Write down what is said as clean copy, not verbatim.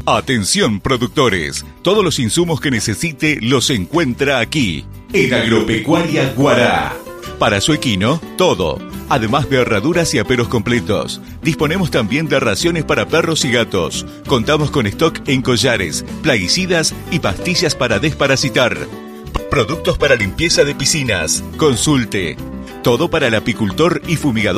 Atención productores, todos los insumos que necesite los encuentra aquí, en Agropecuaria Guará. Para su equino, todo, además de herraduras y aperos completos. Disponemos también de raciones para perros y gatos. Contamos con stock en collares, plaguicidas y pastillas para desparasitar. Productos para limpieza de piscinas. Consulte. Todo para el apicultor y fumigador.